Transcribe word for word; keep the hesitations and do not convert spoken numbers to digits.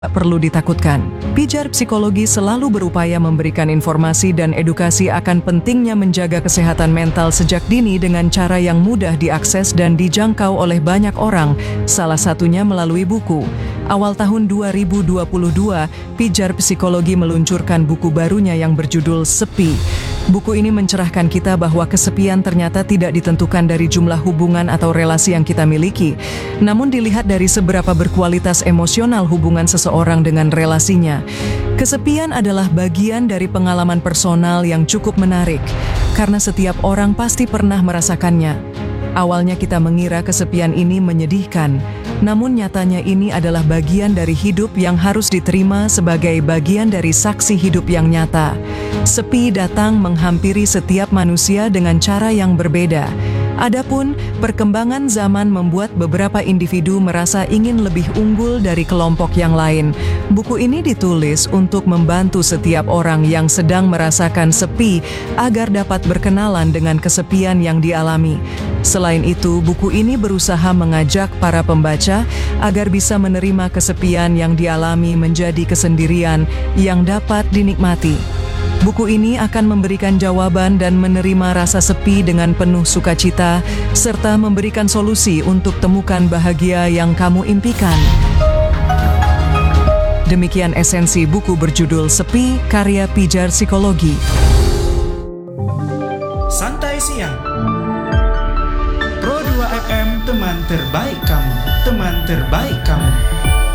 Tak perlu ditakutkan. Pijar Psikologi selalu berupaya memberikan informasi dan edukasi akan pentingnya menjaga kesehatan mental sejak dini dengan cara yang mudah diakses dan dijangkau oleh banyak orang, salah satunya melalui buku. Awal tahun dua ribu dua puluh dua, Pijar Psikologi meluncurkan buku barunya yang berjudul Sepi. Buku ini mencerahkan kita bahwa kesepian ternyata tidak ditentukan dari jumlah hubungan atau relasi yang kita miliki, namun dilihat dari seberapa berkualitas emosional hubungan seseorang dengan relasinya. Kesepian adalah bagian dari pengalaman personal yang cukup menarik, karena setiap orang pasti pernah merasakannya. Awalnya kita mengira kesepian ini menyedihkan, namun nyatanya ini adalah bagian dari hidup yang harus diterima sebagai bagian dari saksi hidup yang nyata. Sepi datang menghampiri setiap manusia dengan cara yang berbeda. Adapun perkembangan zaman membuat beberapa individu merasa ingin lebih unggul dari kelompok yang lain. Buku ini ditulis untuk membantu setiap orang yang sedang merasakan sepi agar dapat berkenalan dengan kesepian yang dialami. Selain itu, buku ini berusaha mengajak para pembaca agar bisa menerima kesepian yang dialami menjadi kesendirian yang dapat dinikmati. Buku ini akan memberikan jawaban dan menerima rasa sepi dengan penuh sukacita, serta memberikan solusi untuk temukan bahagia yang kamu impikan. Demikian esensi buku berjudul Sepi, karya Pijar Psikologi. Santai Siang Pro dua F M, teman terbaik kamu, teman terbaik kamu.